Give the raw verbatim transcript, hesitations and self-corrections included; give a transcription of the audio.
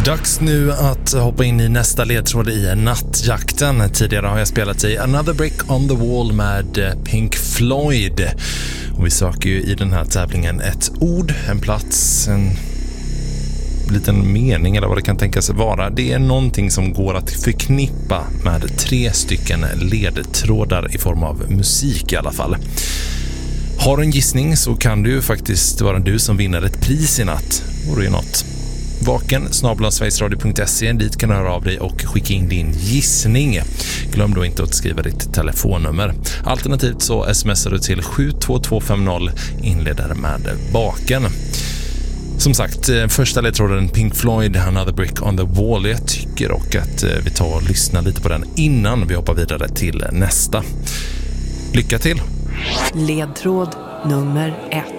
Dags nu att hoppa in i nästa ledtråd i nattjakten. Tidigare har jag spelat i Another Brick on the Wall med Pink Floyd. Och vi söker ju i den här tävlingen ett ord, en plats, en liten mening eller vad det kan tänkas vara. Det är någonting som går att förknippa med tre stycken ledtrådar i form av musik i alla fall. Har du en gissning så kan det ju faktiskt vara du som vinner ett pris i natt. Och det är något. Vaken snabel-a sverigesradio punkt se, dit kan du höra av dig och skicka in din gissning. Glöm då inte att skriva ditt telefonnummer. Alternativt så smsar du till sju två två fem noll, inleder med Vaken. Som sagt, första ledtråden Pink Floyd, Another Brick on the Wall. Jag tycker dock att vi tar och lyssnar lite på den innan vi hoppar vidare till nästa. Lycka till! Ledtråd nummer ett.